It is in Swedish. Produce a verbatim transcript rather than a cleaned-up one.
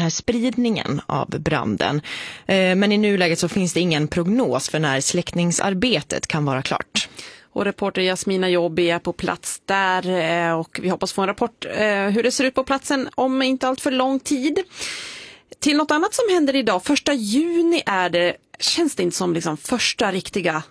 här spridningen av branden. Men i nuläget så finns det ingen prognos för när släckningsarbetet kan vara klart. Och reporter Jasmina Jobbi är på plats där och vi hoppas få en rapport hur det ser ut på platsen om inte allt för lång tid. Till något annat som händer idag, första juni är det, känns det inte som liksom första riktiga